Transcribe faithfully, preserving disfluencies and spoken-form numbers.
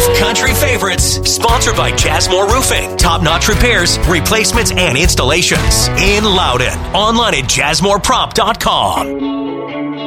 country favorites. Sponsored by Jasmore Roofing. Top-notch repairs, replacements, and installations. In Loudon. Online at jasmore prop dot com.